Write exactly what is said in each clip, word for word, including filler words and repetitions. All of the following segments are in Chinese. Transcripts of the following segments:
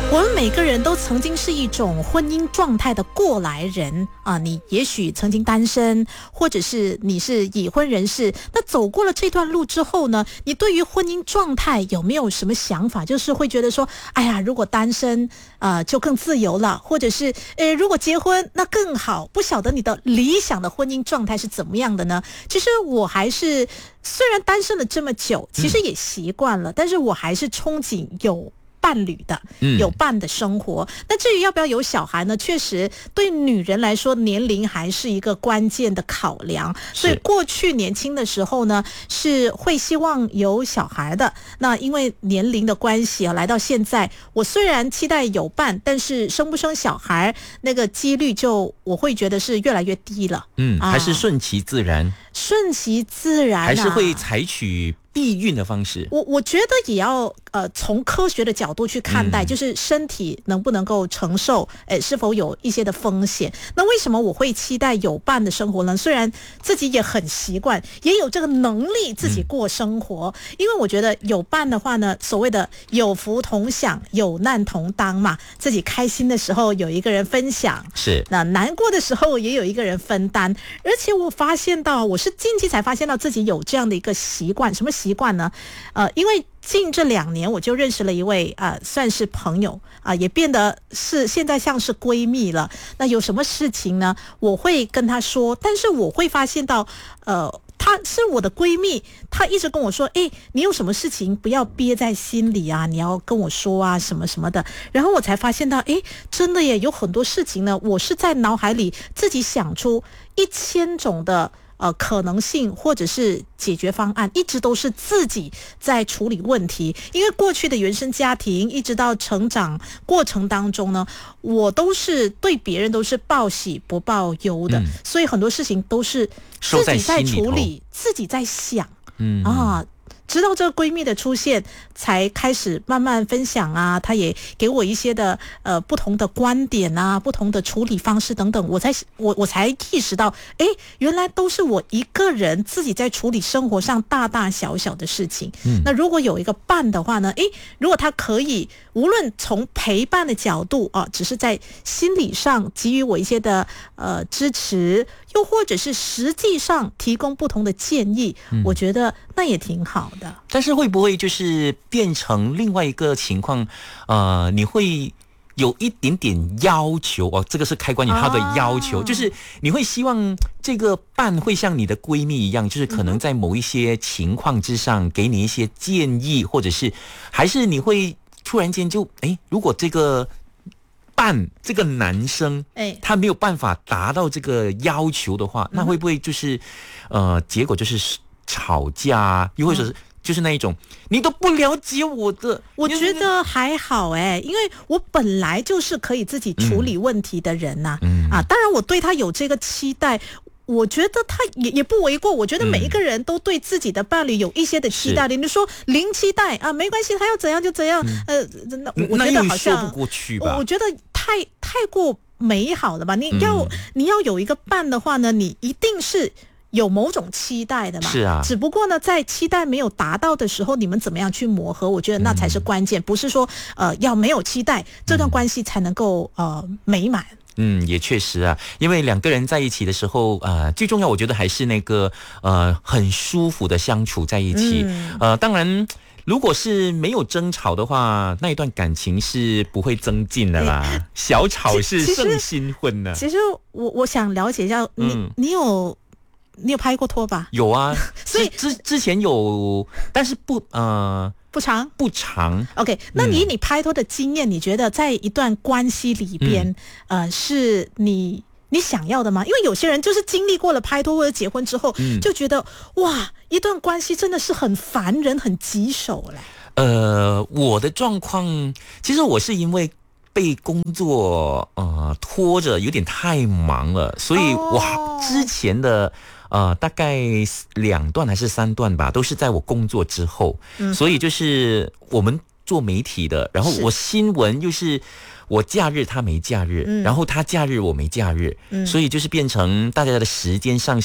我们每个人都曾经是一种婚姻状态的过来人啊，你也许曾经单身，或者是你是已婚人士。那走过了这段路之后呢，你对于婚姻状态有没有什么想法？就是会觉得说，哎呀，如果单身呃就更自由了，或者是呃如果结婚那更好。不晓得你的理想的婚姻状态是怎么样的呢？其实我还是虽然单身了这么久，其实也习惯了，嗯、但是我还是憧憬有伴侣的，有伴的生活。嗯、那至于要不要有小孩呢？确实对女人来说，年龄还是一个关键的考量。所以过去年轻的时候呢，是会希望有小孩的。那因为年龄的关系啊，来到现在，我虽然期待有伴，但是生不生小孩那个几率就我会觉得是越来越低了。 嗯，还是顺其自然。啊、 顺其自然、啊， 还是会采取避孕的方式。 我我觉得也要呃从科学的角度去看待，嗯、就是身体能不能够承受，呃是否有一些的风险。那为什么我会期待有伴的生活呢？虽然自己也很习惯，也有这个能力自己过生活，嗯、因为我觉得有伴的话呢，所谓的有福同享，有难同当嘛。自己开心的时候有一个人分享， 是那难过的时候也有一个人分担。而且我发现到，我是近期才发现到自己有这样的一个习惯，什么习惯呢？呃，因为近这两年我就认识了一位呃，算是朋友啊、呃，也变得是现在像是闺蜜了。那有什么事情呢？我会跟她说，但是我会发现到，呃，她是我的闺蜜，她一直跟我说，哎，你有什么事情不要憋在心里啊，你要跟我说啊，什么什么的。然后我才发现到，哎，真的耶，有很多事情呢，我是在脑海里自己想出一千种的。呃，可能性或者是解决方案，一直都是自己在处理问题。因为过去的原生家庭，一直到成长过程当中呢，我都是对别人都是报喜不报忧的，嗯、所以很多事情都是自己在处理，自己在想，嗯啊。直到这个闺蜜的出现，才开始慢慢分享啊，她也给我一些的呃不同的观点啊，不同的处理方式等等，我才我我才意识到，哎，原来都是我一个人自己在处理生活上大大小小的事情。嗯，那如果有一个伴的话呢，哎，如果他可以无论从陪伴的角度啊，只是在心理上给予我一些的呃支持，又或者是实际上提供不同的建议，嗯、我觉得那也挺好的。 但是会不会就是变成另外一个情况？呃，你会有一点点要求哦，这个是开关于他的要求，啊、就是你会希望这个伴会像你的闺蜜一样，就是可能在某一些情况之上给你一些建议，嗯、或者是还是你会突然间就哎，如果这个伴这个男生，哎，他没有办法达到这个要求的话，嗯、那会不会就是呃，结果就是吵架啊，又或者是？嗯就是那一种，你都不了解我的， 我觉得还好哎、欸，因为我本来就是可以自己处理问题的人呐、啊，嗯、啊，当然我对他有这个期待，我觉得他也也不为过。我觉得每一个人都对自己的伴侣有一些的期待，嗯、你说零期待啊，没关系，他要怎样就怎样，嗯、呃，那我觉得好像说不过去吧， 我觉得太太过美好了吧？你要、嗯、你要有一个伴的话呢，你一定是。有某种期待的嘛？ 是啊， 只不过呢，在期待没有达到的时候，你们怎么样去磨合？我觉得那才是关键，嗯、不是说呃要没有期待，这段关系才能够呃美满。 嗯，也确实啊，因为两个人在一起的时候，呃，最重要我觉得还是那个呃很舒服的相处在一起。嗯、呃，当然。如果是没有争吵的话，那一段感情是不会增进的啦。欸、小吵是胜新婚的。 其实我我想了解一下，你、嗯、你有你有拍过拖吧？ 有啊，所以之之前有，但是不呃不长不长。 OK， 那你你拍拖的经验，嗯、你觉得在一段关系里边，嗯、呃，是你？你想要的吗？因为有些人就是经历过了拍拖或者结婚之后，嗯、就觉得哇，一段关系真的是很烦人、很棘手嘞。 呃，我的状况，其实我是因为被工作呃拖着，有点太忙了，所以我之前的呃大概两段还是三段吧，都是在我工作之后，嗯、所以就是我们做媒体的，然后我新闻又是。我假日他没假日，嗯、然后他假日我没假日，嗯、所以就是变成大家的时间上是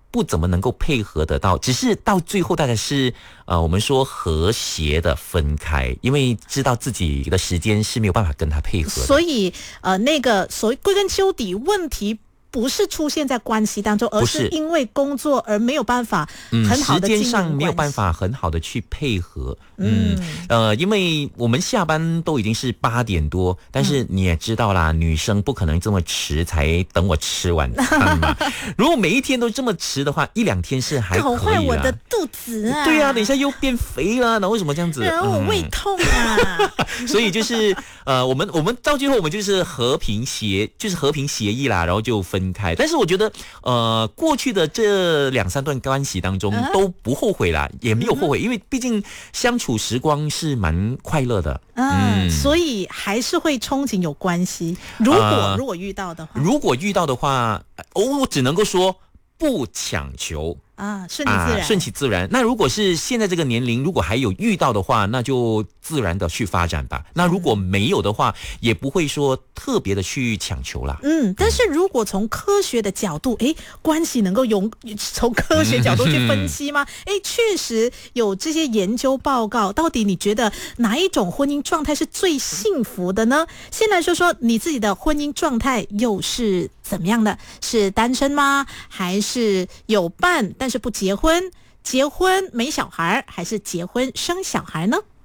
不怎么能够配合得到，只是到最后大概是呃，我们说和谐的分开，因为知道自己的时间是没有办法跟他配合的。 所以呃，那个所谓归根究底，问题不是出现在关系当中，而是因为工作而没有办法很好的、 嗯、时间上没有办法很好的去配合。 嗯, 嗯呃，因为我们下班都已经是八点多，但是你也知道啦，嗯、女生不可能这么迟才等我吃晚餐嘛。如果每一天都这么迟的话，一两天是还可以啦。 搞坏我的肚子啊！ 对啊，等一下又变肥了，那为什么这样子？ 然后我胃痛啊！ 嗯、所以就是呃，我们我们到最后我们就是和平协，就是和平协议啦，然后就分开。但是我觉得呃，过去的这两三段关系当中都不后悔啦，也没有后悔，因为毕竟相处时光是蛮快乐的。 嗯，所以还是会憧憬有关系。如果、呃、如果遇到的话， 如果遇到的话，哦，我只能够说不强求。 啊，顺其自然， 啊、顺其自然。那如果是现在这个年龄，如果还有遇到的话，那就自然的去发展吧。那如果没有的话，嗯、也不会说特别的去强求啦。 嗯，但是如果从科学的角度，哎，关系能够用从科学角度去分析吗？哎，确实有这些研究报告。到底你觉得哪一种婚姻状态是最幸福的呢？先来说说你自己的婚姻状态又是怎么样的？是单身吗？还是有伴但是不结婚？结婚没小孩，还是结婚生小孩呢？